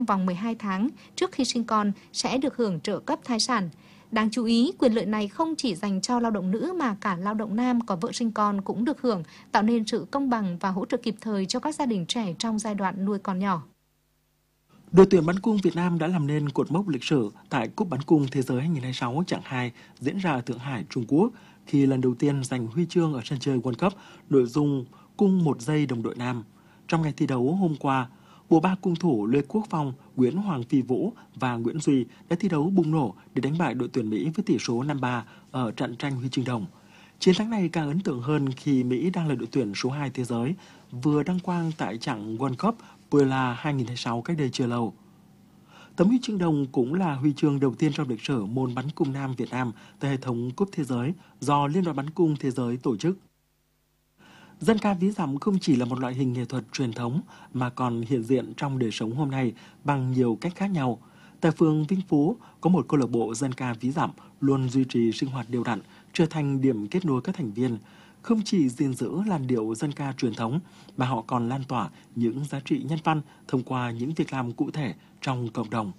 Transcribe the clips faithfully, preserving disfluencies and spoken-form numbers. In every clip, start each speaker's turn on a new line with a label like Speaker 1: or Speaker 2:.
Speaker 1: vòng mười hai tháng trước khi sinh con sẽ được hưởng trợ cấp thai sản. Đáng chú ý, quyền lợi này không chỉ dành cho lao động nữ mà cả lao động nam có vợ sinh con cũng được hưởng, tạo nên sự công bằng và hỗ trợ kịp thời cho các gia đình trẻ trong giai đoạn nuôi con nhỏ.
Speaker 2: Đội tuyển bắn cung Việt Nam đã làm nên cột mốc lịch sử tại Cúp bắn cung Thế giới hai không hai sáu chặng hai diễn ra ở Thượng Hải, Trung Quốc, khi lần đầu tiên giành huy chương ở sân chơi World Cup nội dung cung một giây đồng đội nam. Trong ngày thi đấu hôm qua, bộ ba cung thủ Lê Quốc Phong, Nguyễn Hoàng Phi Vũ và Nguyễn Duy đã thi đấu bùng nổ để đánh bại đội tuyển Mỹ với tỷ số năm ba ở trận tranh huy chương đồng. Chiến thắng này càng ấn tượng hơn khi Mỹ đang là đội tuyển số hai thế giới, vừa đăng quang tại chặng World Cup Puella hai không hai sáu cách đây chưa lâu. Tấm huy chương đồng cũng là huy chương đầu tiên trong lịch sử môn bắn cung nam Việt Nam tại hệ thống Cúp Thế giới do Liên đoàn bắn cung thế giới tổ chức. Dân ca ví dặm không chỉ là một loại hình nghệ thuật truyền thống mà còn hiện diện trong đời sống hôm nay bằng nhiều cách khác nhau. Tại phường Vinh Phú có một câu lạc bộ dân ca ví dặm luôn duy trì sinh hoạt đều đặn, trở thành điểm kết nối các thành viên. Không chỉ gìn giữ làn điệu dân ca truyền thống mà họ còn lan tỏa những giá trị nhân văn thông qua những việc làm cụ thể trong cộng đồng.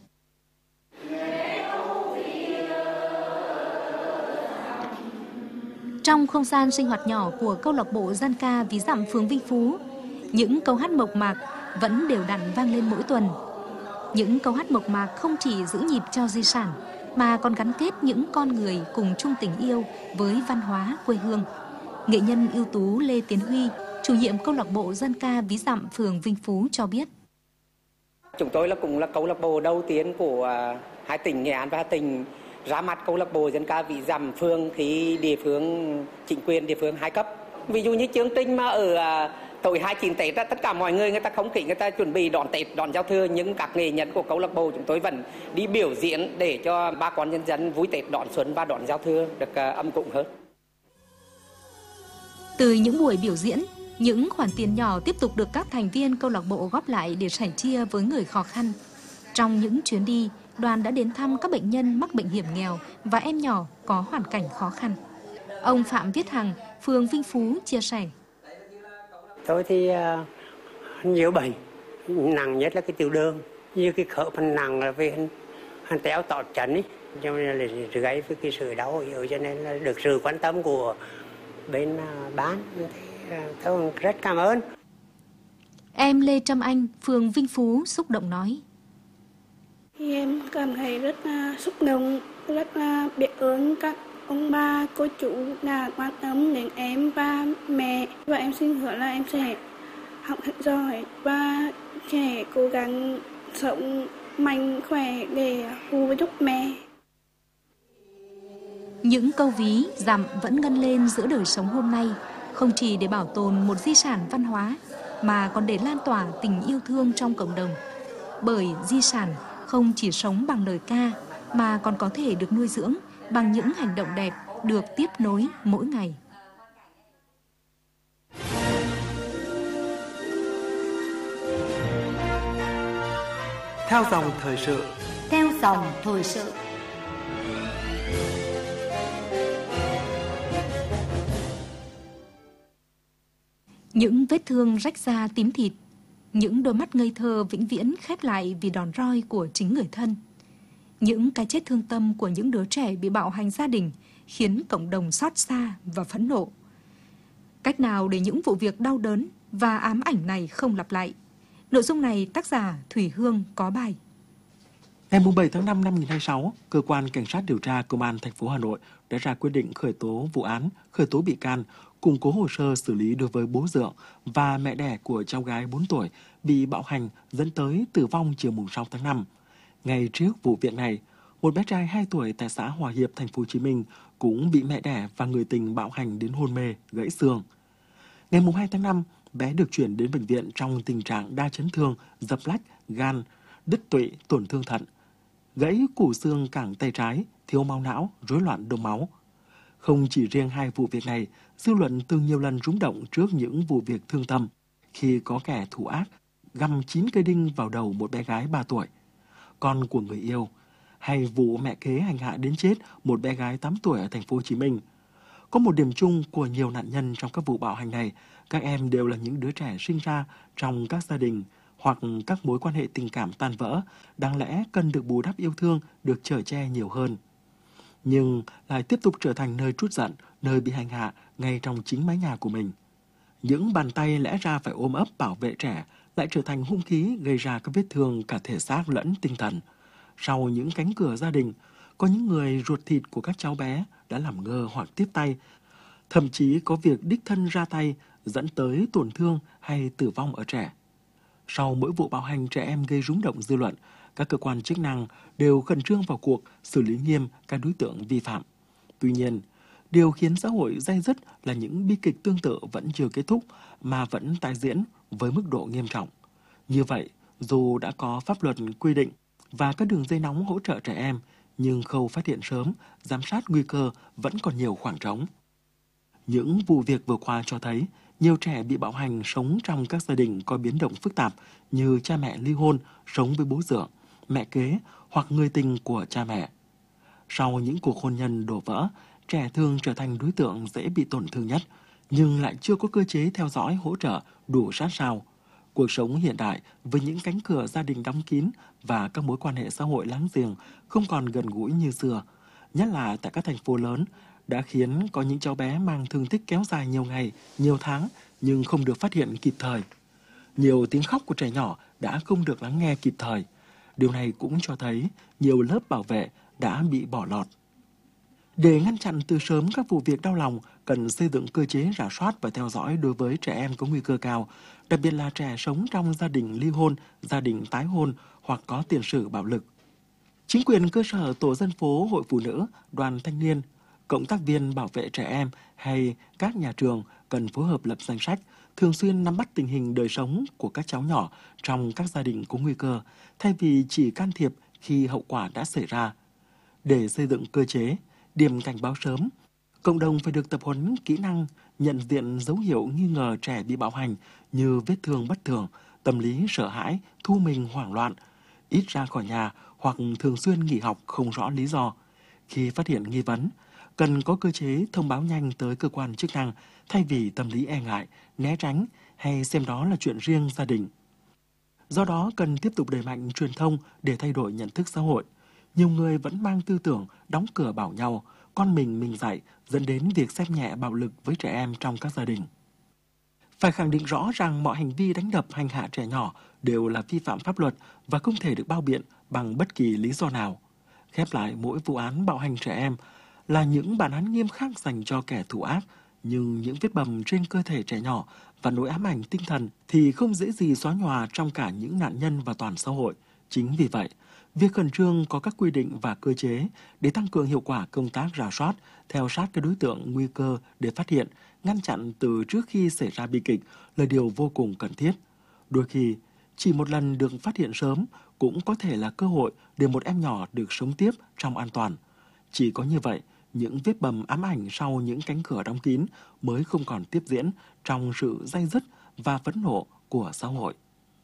Speaker 1: Trong không gian sinh hoạt nhỏ của câu lạc bộ dân ca ví dặm phường Vinh Phú, những câu hát mộc mạc vẫn đều đặn vang lên mỗi tuần. Những câu hát mộc mạc không chỉ giữ nhịp cho di sản mà còn gắn kết những con người cùng chung tình yêu với văn hóa quê hương. Nghệ nhân ưu tú Lê Tiến Huy, chủ nhiệm câu lạc bộ dân ca ví dặm phường Vinh Phú cho biết:
Speaker 3: Chúng tôi là cũng là câu lạc bộ đầu tiên của hai tỉnh Nghệ An và Hà Tĩnh ra mắt câu lạc bộ dân ca ví dặm phường khi địa phương chính quyền địa phương hai cấp. Ví dụ như chương trình mà ở tối hai mươi chín Tết tất cả mọi người người ta không khí người ta chuẩn bị đón Tết đón giao thừa, nhưng các nghệ nhân của câu lạc bộ chúng tôi vẫn đi biểu diễn để cho bà con nhân dân vui Tết đón xuân và đón giao thừa được ấm cúng hơn.
Speaker 1: Từ những buổi biểu diễn, những khoản tiền nhỏ tiếp tục được các thành viên câu lạc bộ góp lại để sẻ chia với người khó khăn. Trong những chuyến đi, đoàn đã đến thăm các bệnh nhân mắc bệnh hiểm nghèo và em nhỏ có hoàn cảnh khó khăn. Ông Phạm Viết Hằng, phường Vinh Phú chia sẻ:
Speaker 4: Tôi thì uh, nhiều bệnh, nặng nhất là cái tiểu đường, như cái khớp phần nặng là vì hắn, hắn téo tọt chân ấy, cho nên là gây với cái sự đau yếu, cho nên là được sự quan tâm của bên uh, bán, thì uh, tôi rất cảm ơn.
Speaker 1: Em Lê Trâm Anh, phường Vinh Phú xúc động nói:
Speaker 5: Em cảm thấy rất uh, xúc động, rất uh, biết ơn các ông bà, cô chú đã quan tâm đến em và mẹ. Và em xin hứa là em sẽ học thật giỏi và sẽ cố gắng sống mạnh khỏe để phụ giúp mẹ.
Speaker 1: Những câu ví dặm vẫn ngân lên giữa đời sống hôm nay, không chỉ để bảo tồn một di sản văn hóa mà còn để lan tỏa tình yêu thương trong cộng đồng. Bởi di sản không chỉ sống bằng lời ca mà còn có thể được nuôi dưỡng bằng những hành động đẹp được tiếp nối mỗi ngày.
Speaker 2: Theo dòng thời sự.
Speaker 6: Theo dòng thời sự.
Speaker 1: Những vết thương rách da tím thịt, những đôi mắt ngây thơ vĩnh viễn khép lại vì đòn roi của chính người thân. Những cái chết thương tâm của những đứa trẻ bị bạo hành gia đình khiến cộng đồng xót xa và phẫn nộ. Cách nào để những vụ việc đau đớn và ám ảnh này không lặp lại? Nội dung này tác giả Thủy Hương có bài.
Speaker 2: Ngày bảy tháng năm năm hai nghìn không trăm hai mươi sáu, Cơ quan Cảnh sát điều tra Công an thành phố Hà Nội đã ra quyết định khởi tố vụ án, khởi tố bị can, củng cố hồ sơ xử lý đối với bố dượng và mẹ đẻ của cháu gái bốn tuổi bị bạo hành dẫn tới tử vong chiều sáu tháng năm. Ngay trước vụ việc này, một bé trai hai tuổi tại xã Hòa Hiệp, thành phố Hồ Chí Minh cũng bị mẹ đẻ và người tình bạo hành đến hôn mê, gãy xương. Ngày hai tháng năm, bé được chuyển đến bệnh viện trong tình trạng đa chấn thương, dập lách, gan, đứt tụy, tổn thương thận, gãy củ xương cẳng tay trái, thiếu máu não, rối loạn đông máu. Không chỉ riêng hai vụ việc này, dư luận từng nhiều lần rúng động trước những vụ việc thương tâm khi có kẻ thủ ác găm chín cây đinh vào đầu một bé gái ba tuổi, con của người yêu, hay vụ mẹ kế hành hạ đến chết một bé gái tám tuổi ở thành phố Hồ Chí Minh. Có một điểm chung của nhiều nạn nhân trong các vụ bạo hành này, các em đều là những đứa trẻ sinh ra trong các gia đình hoặc các mối quan hệ tình cảm tan vỡ, đáng lẽ cần được bù đắp yêu thương, được chở che nhiều hơn. Nhưng lại tiếp tục trở thành nơi trút giận, nơi bị hành hạ ngay trong chính mái nhà của mình. Những bàn tay lẽ ra phải ôm ấp bảo vệ trẻ lại trở thành hung khí gây ra các vết thương cả thể xác lẫn tinh thần. Sau những cánh cửa gia đình, có những người ruột thịt của các cháu bé đã làm ngơ hoặc tiếp tay, thậm chí có việc đích thân ra tay dẫn tới tổn thương hay tử vong ở trẻ. Sau mỗi vụ bạo hành trẻ em gây rúng động dư luận, các cơ quan chức năng đều khẩn trương vào cuộc xử lý nghiêm các đối tượng vi phạm. Tuy nhiên, điều khiến xã hội day dứt là những bi kịch tương tự vẫn chưa kết thúc mà vẫn tái diễn với mức độ nghiêm trọng. Như vậy, dù đã có pháp luật quy định và các đường dây nóng hỗ trợ trẻ em, nhưng khâu phát hiện sớm, giám sát nguy cơ vẫn còn nhiều khoảng trống. Những vụ việc vừa qua cho thấy, nhiều trẻ bị bạo hành sống trong các gia đình có biến động phức tạp như cha mẹ ly hôn, sống với bố dượng, mẹ kế hoặc người tình của cha mẹ. Sau những cuộc hôn nhân đổ vỡ, trẻ thường trở thành đối tượng dễ bị tổn thương nhất, nhưng lại chưa có cơ chế theo dõi hỗ trợ đủ sát sao. Cuộc sống hiện đại với những cánh cửa gia đình đóng kín và các mối quan hệ xã hội láng giềng không còn gần gũi như xưa, nhất là tại các thành phố lớn, đã khiến có những cháu bé mang thương tích kéo dài nhiều ngày, nhiều tháng nhưng không được phát hiện kịp thời. Nhiều tiếng khóc của trẻ nhỏ đã không được lắng nghe kịp thời. Điều này cũng cho thấy nhiều lớp bảo vệ đã bị bỏ lọt. Để ngăn chặn từ sớm các vụ việc đau lòng, cần xây dựng cơ chế rà soát và theo dõi đối với trẻ em có nguy cơ cao, đặc biệt là trẻ sống trong gia đình ly hôn, gia đình tái hôn hoặc có tiền sử bạo lực. Chính quyền cơ sở, tổ dân phố, hội phụ nữ, đoàn thanh niên, cộng tác viên bảo vệ trẻ em hay các nhà trường cần phối hợp lập danh sách, thường xuyên nắm bắt tình hình đời sống của các cháu nhỏ trong các gia đình có nguy cơ, thay vì chỉ can thiệp khi hậu quả đã xảy ra. Để xây dựng cơ chế, điểm cảnh báo sớm, cộng đồng phải được tập huấn kỹ năng nhận diện dấu hiệu nghi ngờ trẻ bị bạo hành như vết thương bất thường, tâm lý sợ hãi, thu mình hoảng loạn, ít ra khỏi nhà hoặc thường xuyên nghỉ học không rõ lý do. Khi phát hiện nghi vấn, cần có cơ chế thông báo nhanh tới cơ quan chức năng thay vì tâm lý e ngại, né tránh hay xem đó là chuyện riêng gia đình. Do đó cần tiếp tục đẩy mạnh truyền thông để thay đổi nhận thức xã hội. Nhiều người vẫn mang tư tưởng đóng cửa bảo nhau, con mình mình dạy, dẫn đến việc xem nhẹ bạo lực với trẻ em trong các gia đình. Phải khẳng định rõ rằng mọi hành vi đánh đập, hành hạ trẻ nhỏ đều là vi phạm pháp luật và không thể được bao biện bằng bất kỳ lý do nào. Khép lại, mỗi vụ án bạo hành trẻ em là những bản án nghiêm khắc dành cho kẻ thù ác, nhưng những vết bầm trên cơ thể trẻ nhỏ và nỗi ám ảnh tinh thần thì không dễ gì xóa nhòa trong cả những nạn nhân và toàn xã hội. Chính vì vậy, việc khẩn trương có các quy định và cơ chế để tăng cường hiệu quả công tác rà soát, theo sát các đối tượng nguy cơ để phát hiện, ngăn chặn từ trước khi xảy ra bi kịch là điều vô cùng cần thiết. Đôi khi, chỉ một lần được phát hiện sớm cũng có thể là cơ hội để một em nhỏ được sống tiếp trong an toàn. Chỉ có như vậy, những vết bầm ám ảnh sau những cánh cửa đóng kín mới không còn tiếp diễn trong sự day dứt và phẫn nộ của xã hội.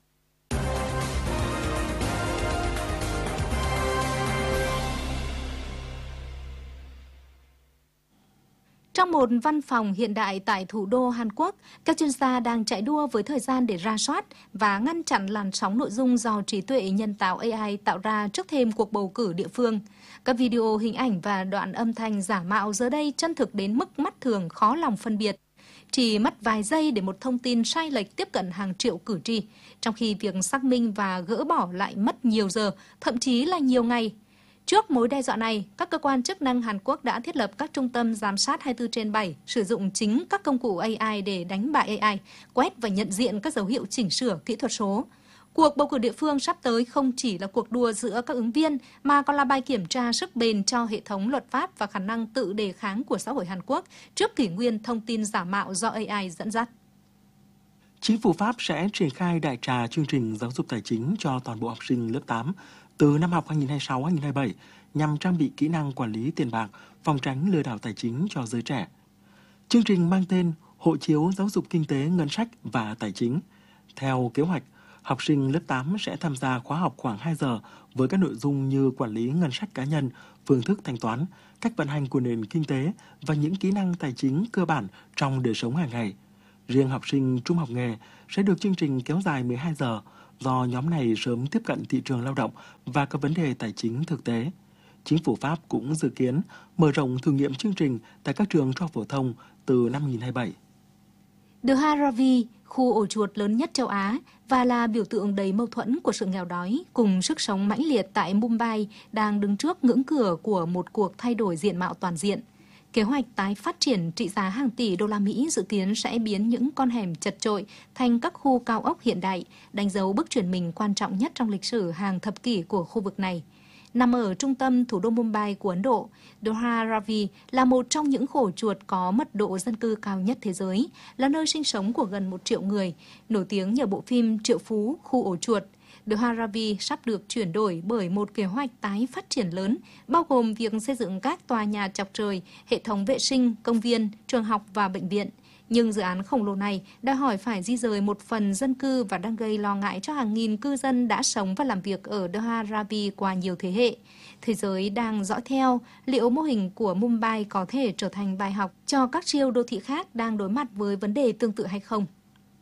Speaker 1: Trong một văn phòng hiện đại tại thủ đô Hàn Quốc, các chuyên gia đang chạy đua với thời gian để rà soát và ngăn chặn làn sóng nội dung do trí tuệ nhân tạo A I tạo ra trước thềm cuộc bầu cử địa phương. Các video, hình ảnh và đoạn âm thanh giả mạo giờ đây chân thực đến mức mắt thường khó lòng phân biệt. Chỉ mất vài giây để một thông tin sai lệch tiếp cận hàng triệu cử tri, trong khi việc xác minh và gỡ bỏ lại mất nhiều giờ, thậm chí là nhiều ngày. Trước mối đe dọa này, các cơ quan chức năng Hàn Quốc đã thiết lập các trung tâm giám sát hai mươi tư trên bảy, sử dụng chính các công cụ A I để đánh bại A I, quét và nhận diện các dấu hiệu chỉnh sửa kỹ thuật số. Cuộc bầu cử địa phương sắp tới không chỉ là cuộc đua giữa các ứng viên, mà còn là bài kiểm tra sức bền cho hệ thống luật pháp và khả năng tự đề kháng của xã hội Hàn Quốc trước kỷ nguyên thông tin giả mạo do A I dẫn dắt.
Speaker 2: Chính phủ Pháp sẽ triển khai đại trà chương trình giáo dục tài chính cho toàn bộ học sinh lớp tám từ năm học hai nghìn không trăm hai mươi sáu hai nghìn không trăm hai mươi bảy nhằm trang bị kỹ năng quản lý tiền bạc, phòng tránh lừa đảo tài chính cho giới trẻ. Chương trình mang tên Hộ chiếu giáo dục kinh tế, ngân sách và tài chính. Theo kế hoạch, học sinh lớp tám sẽ tham gia khóa học khoảng hai giờ với các nội dung như quản lý ngân sách cá nhân, phương thức thanh toán, cách vận hành của nền kinh tế và những kỹ năng tài chính cơ bản trong đời sống hàng ngày. Riêng học sinh trung học nghề sẽ được chương trình kéo dài mười hai giờ do nhóm này sớm tiếp cận thị trường lao động và các vấn đề tài chính thực tế. Chính phủ Pháp cũng dự kiến mở rộng thử nghiệm chương trình tại các trường trung học phổ thông từ năm hai nghìn không trăm hai mươi bảy.
Speaker 1: Dharavi, khu ổ chuột lớn nhất châu Á và là biểu tượng đầy mâu thuẫn của sự nghèo đói cùng sức sống mãnh liệt tại Mumbai, đang đứng trước ngưỡng cửa của một cuộc thay đổi diện mạo toàn diện. Kế hoạch tái phát triển trị giá hàng tỷ đô la Mỹ dự kiến sẽ biến những con hẻm chật chội thành các khu cao ốc hiện đại, đánh dấu bước chuyển mình quan trọng nhất trong lịch sử hàng thập kỷ của khu vực này. Nằm ở trung tâm thủ đô Mumbai của Ấn Độ, Dharavi là một trong những khu ổ chuột có mật độ dân cư cao nhất thế giới, là nơi sinh sống của gần một triệu người, nổi tiếng nhờ bộ phim Triệu Phú, khu ổ chuột. Dharavi sắp được chuyển đổi bởi một kế hoạch tái phát triển lớn, bao gồm việc xây dựng các tòa nhà chọc trời, hệ thống vệ sinh, công viên, trường học và bệnh viện. Nhưng dự án khổng lồ này đòi hỏi phải di rời một phần dân cư và đang gây lo ngại cho hàng nghìn cư dân đã sống và làm việc ở Dharavi qua nhiều thế hệ. Thế giới đang dõi theo liệu mô hình của Mumbai có thể trở thành bài học cho các siêu đô thị khác đang đối mặt với vấn đề tương tự hay không.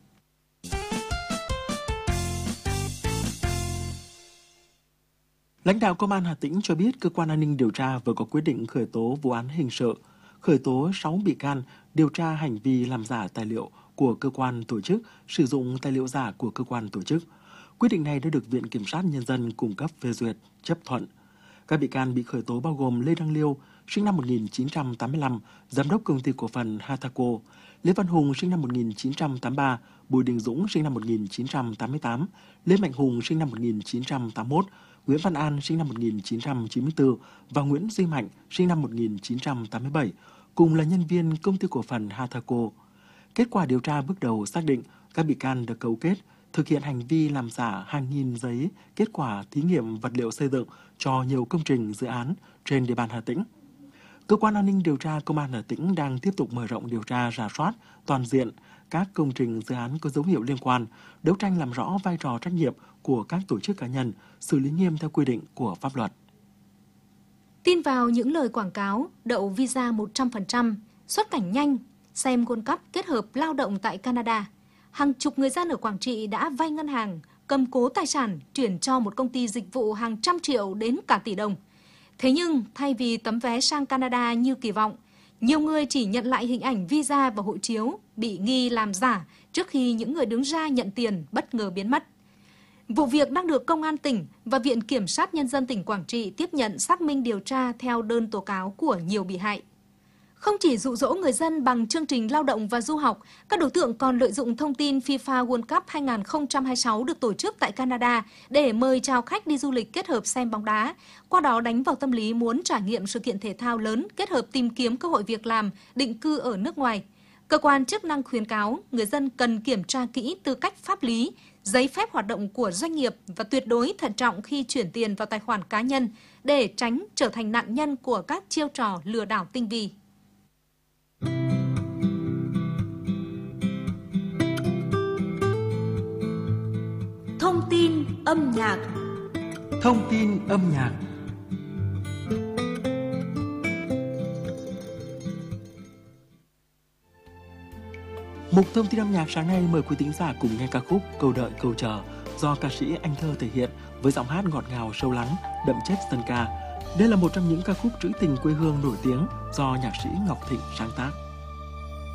Speaker 2: Lãnh đạo Công an Hà Tĩnh cho biết cơ quan an ninh điều tra vừa có quyết định khởi tố vụ án hình sự, khởi tố sáu bị can điều tra hành vi làm giả tài liệu của cơ quan tổ chức, sử dụng tài liệu giả của cơ quan tổ chức. Quyết định này đã được Viện Kiểm sát Nhân dân cung cấp phê duyệt, chấp thuận. Các bị can bị khởi tố bao gồm Lê Đăng Liêu, sinh năm một nghìn chín trăm tám mươi lăm, giám đốc công ty cổ phần Hathaco, Lê Văn Hùng, sinh năm một nghìn chín trăm tám mươi ba, Bùi Đình Dũng, sinh năm một nghìn chín trăm tám mươi tám, Lê Mạnh Hùng, sinh năm một nghìn chín trăm tám mươi mốt, Nguyễn Văn An, sinh năm một nghìn chín trăm chín mươi tư và Nguyễn Duy Mạnh, sinh năm một nghìn chín trăm tám mươi bảy, cùng là nhân viên công ty cổ phần Hathaco. Kết quả điều tra bước đầu xác định các bị can được cấu kết thực hiện hành vi làm giả hàng nghìn giấy kết quả thí nghiệm vật liệu xây dựng cho nhiều công trình dự án trên địa bàn Hà Tĩnh. Cơ quan an ninh điều tra Công an Hà Tĩnh đang tiếp tục mở rộng điều tra rà soát toàn diện các công trình dự án có dấu hiệu liên quan, đấu tranh làm rõ vai trò trách nhiệm của các tổ chức cá nhân, xử lý nghiêm theo quy định của pháp luật.
Speaker 1: Tin vào những lời quảng cáo đậu visa một trăm phần trăm, xuất cảnh nhanh, xem World Cup kết hợp lao động tại Canada. Hàng chục người dân ở Quảng Trị đã vay ngân hàng, cầm cố tài sản, chuyển cho một công ty dịch vụ hàng trăm triệu đến cả tỷ đồng. Thế nhưng, thay vì tấm vé sang Canada như kỳ vọng, nhiều người chỉ nhận lại hình ảnh visa và hộ chiếu bị nghi làm giả trước khi những người đứng ra nhận tiền bất ngờ biến mất. Vụ việc đang được Công an tỉnh và Viện Kiểm sát Nhân dân tỉnh Quảng Trị tiếp nhận xác minh điều tra theo đơn tố cáo của nhiều bị hại. Không chỉ dụ dỗ người dân bằng chương trình lao động và du học, các đối tượng còn lợi dụng thông tin FIFA World Cup hai không hai sáu được tổ chức tại Canada để mời chào khách đi du lịch kết hợp xem bóng đá, qua đó đánh vào tâm lý muốn trải nghiệm sự kiện thể thao lớn kết hợp tìm kiếm cơ hội việc làm, định cư ở nước ngoài. Cơ quan chức năng khuyến cáo người dân cần kiểm tra kỹ tư cách pháp lý, giấy phép hoạt động của doanh nghiệp và tuyệt đối thận trọng khi chuyển tiền vào tài khoản cá nhân để tránh trở thành nạn nhân của các chiêu trò lừa đảo tinh vi.
Speaker 6: Thông tin âm nhạc.
Speaker 2: Thông tin âm nhạc. Mục thông tin âm nhạc sáng nay mời quý thính giả cùng nghe ca khúc Câu đợi câu chờ do ca sĩ Anh Thơ thể hiện với giọng hát ngọt ngào sâu lắng, đậm chất dân ca. Đây là một trong những ca khúc trữ tình quê hương nổi tiếng do nhạc sĩ Ngọc Thịnh sáng tác.